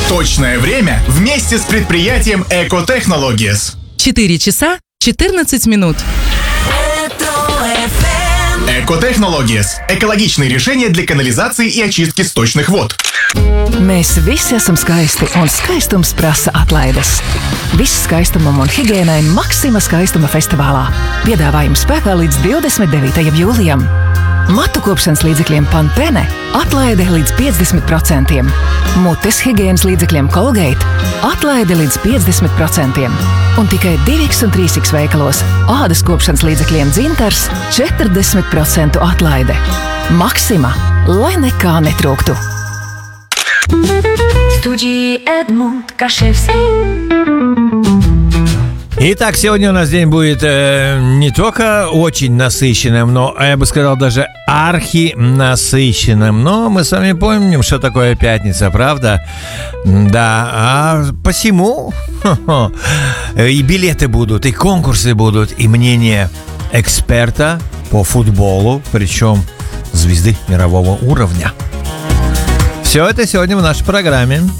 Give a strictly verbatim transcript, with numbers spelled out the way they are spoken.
Точное время вместе с предприятием Eco Technologies. четыре часа четырнадцать минут. Eco Technologies – экологичные решения для канализации и очистки сточных вод. Mēs visi esam skaisti, un skaistums prasa atlaides. Viss skaistumam un higiēnai Maxima skaistuma festivālā. Piedāvājums spēkā līdz divdesmit devītajam jūlijam. Matu kopšanas līdzekļiem Pantene atlaide līdz piecdesmit procentiem. Mutes higiēnas līdzekļiem Colgate atlaide līdz piecdesmit procentiem. Un tikai divi un trīs veikalos ādas kopšanas līdzekļiem Dzintars četrdesmit procentu atlaide. Maxima, lai nekā netrūktu. В студии Эдмунд Кашевский. Итак, сегодня у нас день будет э, не только очень насыщенным, но, я бы сказал, даже архинасыщенным. Но мы с вами помним, что такое пятница, правда? Да, а посему и билеты будут, и конкурсы будут, и мнение эксперта по футболу, причем звезды мирового уровня. Все это сегодня в нашей программе.